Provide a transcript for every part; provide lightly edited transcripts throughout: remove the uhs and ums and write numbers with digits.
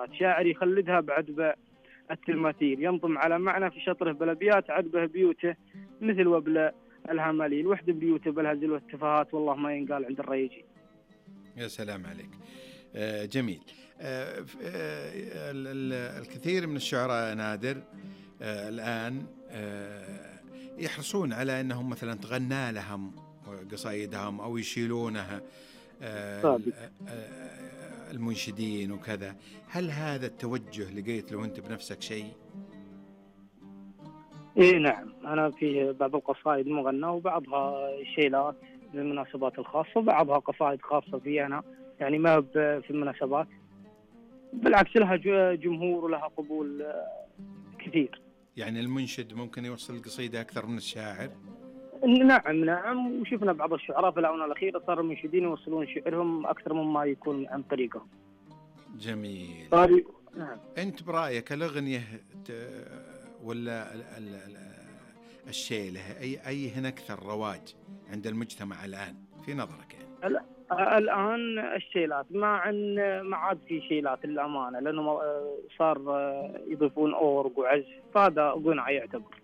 بالأبيات، شاعر يخلدها بعذبة التماثيل، ينظم على معنى في شطره بالأبيات، عذبه بيوته مثل وبل الهماليل، وحد بيوته بالهزل والتفاهات، والله ما ينقال عند الريجي. يا سلام عليك. جميل. الكثير من الشعراء نادر الآن يحرصون على أنهم مثلا تغنى لهم قصائدهم أو يشيلونها المنشدين وكذا. هل هذا التوجه لقيت له أنت بنفسك شيء؟ إيه نعم، أنا في بعض القصائد مغنى وبعضها شيلات للمناسبات الخاصة، وبعضها قصائد خاصة في أنا، يعني ما في المناسبات، بالعكس لها جمهور ولها قبول كثير. يعني المنشد ممكن يوصل القصيدة أكثر من الشاعر؟ نعم، وشفنا بعض الشعراء في الآونة الأخيرة صار المنشدين يوصلون شعرهم أكثر مما يكون عن طريقهم. جميل. نعم. أنت برأيك الأغنية ولا الشيلة أي هنا أكثر رواج عند المجتمع الآن في نظرك يعني؟ الآن الشيلات، ما عاد في شيلات للأمانة، لأنه صار يضيفون أورق وعزف، فهذا غنى يعتبر.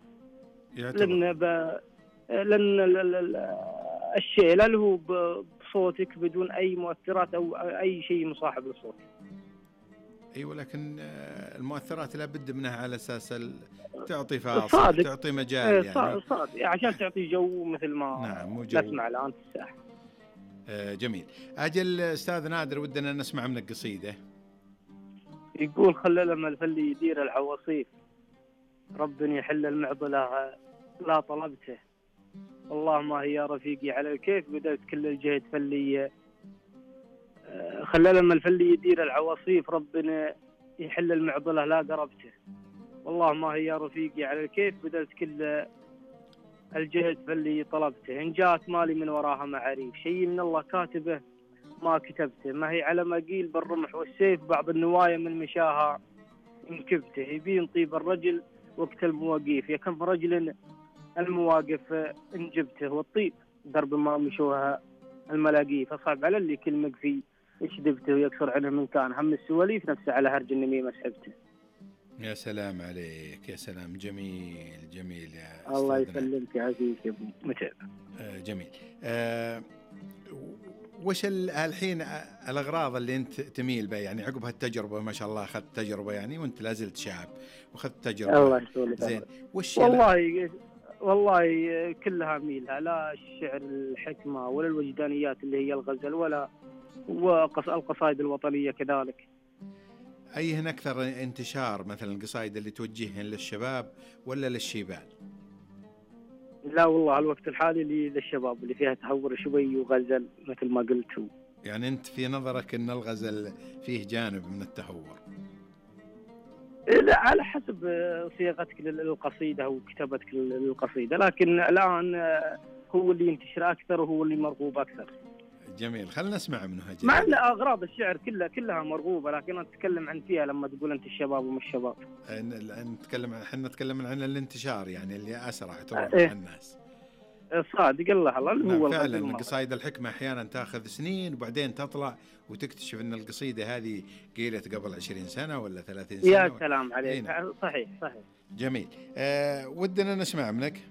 لأن الشيلة اللي هو بصوتك بدون أي مؤثرات أو أي شيء مصاحب للصوت. أيوة، لكن المؤثرات لا بد منها على أساس تعطي فاصل، تعطي مجال يعني صادق، عشان تعطي جو مثل ما نعم نسمع الآن في الساحة. جميل. أجل أستاذ نادر، ودنا نسمع منك قصيدة. يقول: خلى لما الفل يدير العواصيف، رب يحل المعضلة لا طلبته، والله ما هي رفيقي على الكيف، بدأت كل الجهد فلي. خلى لما الفل يدير العواصيف، ربنا يحل المعضلة لا قربته، والله ما هي رفيقي على الكيف، بدأت كل الجهد فاللي طلبته، إن جاءت مالي من وراها معاريف، شيء من الله كاتبه ما كتبته، ما هي على ما قيل بالرمح والسيف، بعض النوايا من مشاها انكبته، يبين طيب الرجل وقت المواقيف، يا كم رجل المواقف انجبته، والطيب درب ما مشوها الملاقيف، أصعب على اللي كل مقفي يشدبته، ويكسر عنه من كان هم السواليف، نفسه على هرج النميمة سحبته. يا سلام عليك، يا سلام. جميل جميل يا الله يسلمك يا عزيز يا ابو متعب. جميل. وش الحين الأغراض اللي أنت تميل بها يعني عقب هالتجربة؟ ما شاء الله أخذت تجربة يعني وأنت لازلت شاب وأخذت تجربة. الله يسلمك. زين. وش والله كلها ميلها، لا الشعر الحكمة ولا الوجدانيات اللي هي الغزل، ولا القصائد الوطنية كذلك. أيهن أكثر انتشار، مثلا القصائد اللي توجههن للشباب ولا للشيبان؟ لا والله الوقت الحالي اللي للشباب، اللي فيها تهور شوي وغزل مثل ما قلت. يعني أنت في نظرك أن الغزل فيه جانب من التهور؟ لا، على حسب صياغتك للقصيدة وكتابتك للقصيدة، لكن الآن هو اللي ينتشر أكثر وهو اللي مرغوب أكثر. جميل، خلنا نسمع منه. مع أن أغراض الشعر كلها مرغوبة، لكن أنا أتكلم عن فيها لما تقول أنت الشباب ومش الشباب. احنا نتكلم عن الانتشار، يعني اللي أسرع تروح مع الناس. صادق الله هو فعلا قصائد الحكمة أحيانا تأخذ سنين وبعدين تطلع وتكتشف أن القصيدة هذه قيلت قبل 20 سنة ولا 30 سنة. يا سلام عليك. صحيح. جميل. ودنا نسمع منك.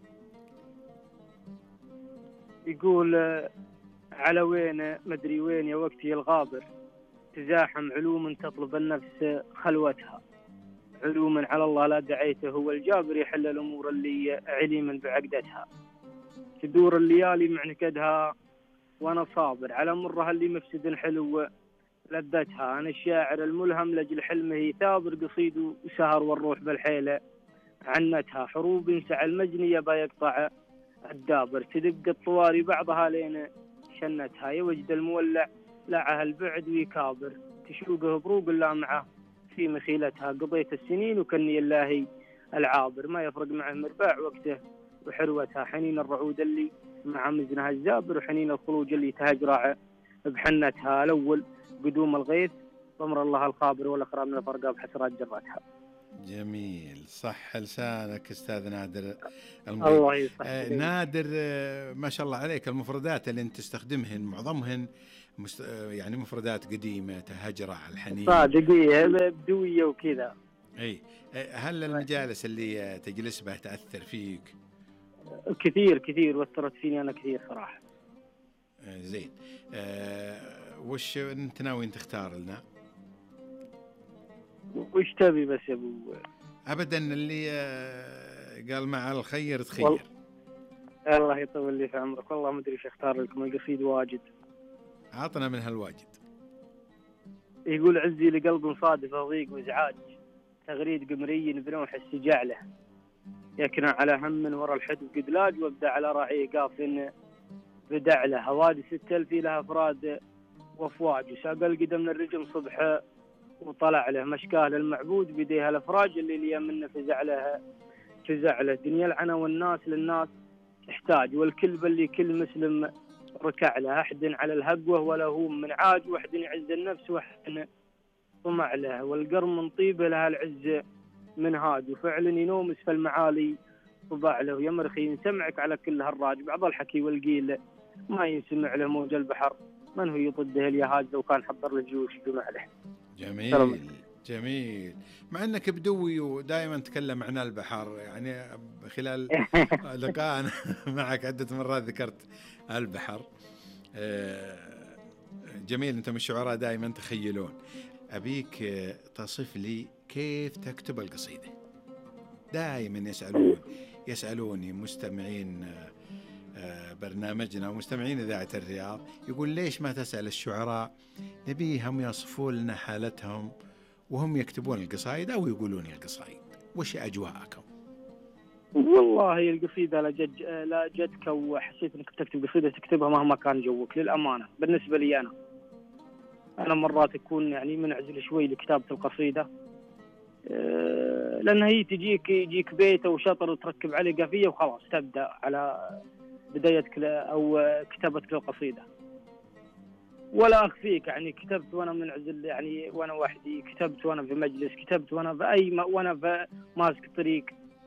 يقول: على وين مدري وين يا وقتي الغابر، تزاحم علوم تطلب النفس خلوتها، علوم على الله لا دعيته، هو الجابر يحل الأمور اللي عليما بعقدتها، تدور الليالي مع نكدها وأنا صابر، على مرها اللي مفسد حلو لذتها، أنا الشاعر الملهم لجل حلمه ثابر، قصيد وسهر والروح بالحيلة عنتها، حروب سعى المجني يبا يقطع الدابر، تدق الطواري بعضها لين شنتها، يوجد المولع لعها البعد ويكابر، تشوقه بروق اللامعة في مخيلتها، قضيت السنين وكني الله العابر، ما يفرق معه مرباع وقته وحروتها، حنين الرعود اللي مع مزنها الزابر، وحنين الخروج اللي تهجرع بحنتها، الأول قدوم الغيث ضمر الله الخابر، والأخرى من الفرقة بحسرات جرتها. جميل، صح لسانك أستاذ نادر الله يصحك. نادر ما شاء الله عليك، المفردات اللي أنت تستخدمهن معظمهن يعني مفردات قديمة تهجرة على الحنين. صادقية بدوية وكذا. اي، هل المجالس اللي تجلس بها تأثر فيك؟ كثير وأثرت فيني أنا كثير صراحة. زين. وش انت ناوي تختار لنا؟ وش تبي بس يا ابو؟ ابدا، اللي قال مع الخير تخير. الله يطول لي في عمرك، والله ما ادري ايش اختار لكم، القصيد واجد. عطنا من هالواجد. يقول عزي لقلب صادف ضيق وازعاج، تغريد قمري بنوح السجاع له، يكنع على هم ورا الحدب قدلاج، وابدا على راعيه قاف بدع له، حوادث التلفي لها افراد وافواج، وساق القدم من الرجم صبح وطلع له، مشكاه للمعبود بيديها الافراج، اللي اليمن فزع له، دنيا العنا والناس للناس تحتاج، والكلب اللي كل مسلم ركع له، احد على الهقوه ولا هو من عاج، واحد يعز النفس واحد طمع له، والقرم من طيبه لها العز منهاج، وفعلا ينوم اسفل المعالي طبع له، يمرخي ينسمعك على كل هالراج، بعض الحكي والقيل ما ينسمع له موج البحر، من هو يطده اليهاج، لو كان حضر الجيوش جمع له. جميل. مع انك بدوي ودائما تكلم عن البحر، يعني خلال لقائنا معك عدة مرات ذكرت البحر. جميل، انت من الشعراء دائما تخيلون. ابيك تصف لي كيف تكتب القصيدة. دائما يسألوني مستمعين برنامجنا ومستمعين إذاعة الرياض، يقول ليش ما تسأل الشعراء، نبيهم يصفوا لنا حالتهم وهم يكتبون القصائد أو يقولون القصائد. وش أجواءكم؟ والله القصيدة لا جدك، وحسيت انك تكتب قصيدة تكتبها مهما كان جوك، للأمانة بالنسبة لي أنا مرات أكون يعني منعزل شوي لكتابة القصيدة، لأن هي يجيك بيت أو شطر وتركب عليه قافية وخلاص تبدأ على بدايتك أو كتابتك للقصيدة. ولا أخفيك يعني كتبت وأنا منعزل، يعني وأنا وحدي، كتبت وأنا في مجلس، كتبت وأنا في ماسك طريق،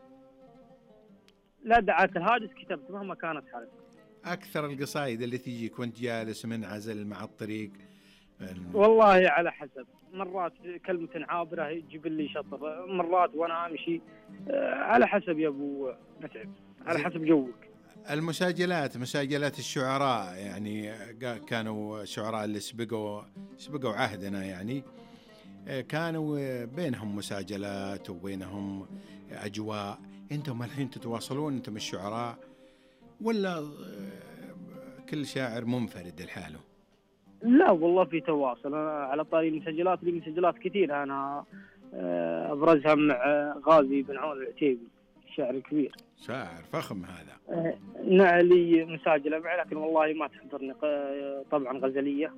لا دعاة الهاجس كتبت مهما كانت حالتي. أكثر القصائد اللي تجيك وأنت جالس منعزل مع الطريق؟ والله على حسب، مرات كلمة عابرة يجيب لي شطر، مرات وأنا أمشي، على حسب يا أبو متعب، على حسب جوك. مساجلات الشعراء، يعني كانوا الشعراء اللي سبقوا عهدنا، يعني كانوا بينهم مساجلات وبينهم أجواء. أنتم الحين تتواصلون أنتم الشعراء ولا كل شاعر منفرد لحاله؟ لا والله في تواصل. أنا على طاري المسجلات، لي مسجلات كثير، أنا أبرزها مع غازي بن عون العتيبي، الشاعر الكبير، شاعر فخم هذا. لي مساجلة معه، لكن والله ما تحضرني طبعا غزلية.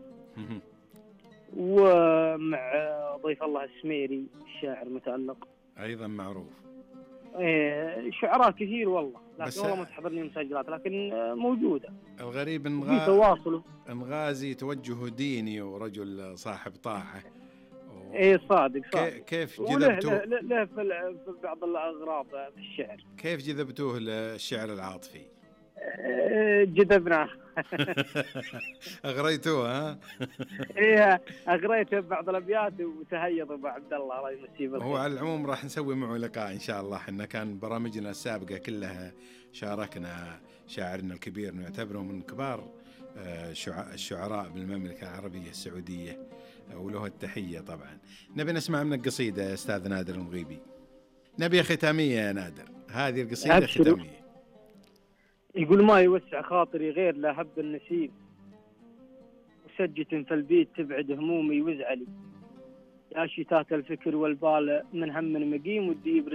ومع ضيف الله السميري الشاعر متألق أيضا معروف. شعراء كثير والله، لكن والله ما تحضرني مسجلات، لكن موجودة. الغريب إن غازي توجه ديني ورجل صاحب طاعة. صادق. كيف جذبتوه؟ له في بعض الأغراض في الشعر. كيف جذبتوه للشعر العاطفي؟ جذبناه. أغريتوه ها؟ أغريته ببعض الأبيات وتهيض أبو عبد الله الله يمسيه بالخير. هو على العموم راح نسوي معه لقاء إن شاء الله، إحنا كان برامجنا السابقة كلها شاركنا شاعرنا الكبير، نعتبره من كبار الشعراء بالمملكة العربية السعودية، وله التحية طبعا. نبي نسمع منك قصيدة أستاذ نادر المغيبي، نبي ختامية يا نادر، هذه القصيدة ختامية. يقول ما يوسع خاطري غير لا هب النسيم، وسجة في البيت تبعد همومي وزعلي، يا شتات الفكر والبال من هم مقيم، ودي